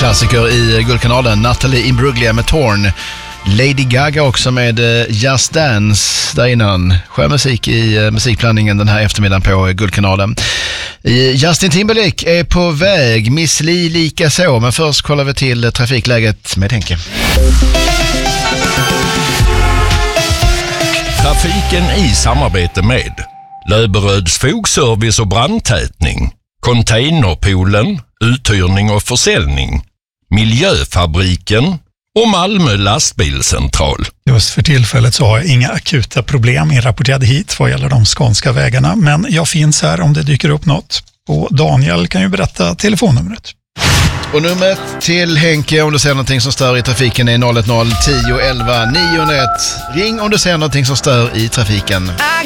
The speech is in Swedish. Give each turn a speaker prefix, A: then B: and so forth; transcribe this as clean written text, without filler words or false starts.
A: Klassiker i Guldkanalen. Natalie Imbruglia med Torn. Lady Gaga också med Just Dance där innan. Skön musik i musikblandningen den här eftermiddagen på Guldkanalen. Justin Timberlake är på väg, Miss Li lika så. Men först kollar vi till trafikläget med Henke.
B: Trafiken i samarbete med Löberöds fogservice och brandtätning, Containerpoolen, uthyrning och försäljning, Miljöfabriken och Malmö lastbilscentral.
C: Just för tillfället så har jag inga akuta problem inrapporterade hit vad gäller de skånska vägarna, men jag finns här om det dyker upp något. Och Daniel kan ju berätta telefonnumret.
A: Och numret till Henke om du ser någonting som stör i trafiken är 010 11 901. Ring om du ser någonting som stör i trafiken.